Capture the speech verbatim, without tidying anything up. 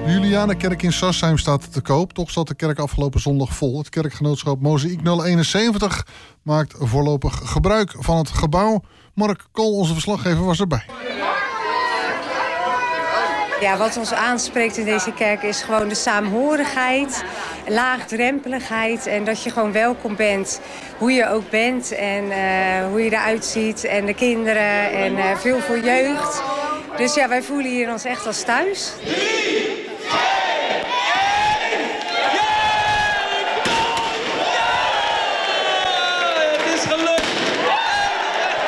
Julianenkerk in Sarsheim staat te koop. Toch zat de kerk afgelopen zondag vol. Het kerkgenootschap Mozaïek nul eenenzeventig maakt voorlopig gebruik van het gebouw. Mark Kool, onze verslaggever, was erbij. Ja, wat ons aanspreekt in deze kerk is gewoon de saamhorigheid, laagdrempeligheid en dat je gewoon welkom bent, hoe je ook bent en uh, hoe je eruit ziet en de kinderen en uh, veel voor jeugd. Dus ja, wij voelen hier ons echt als thuis.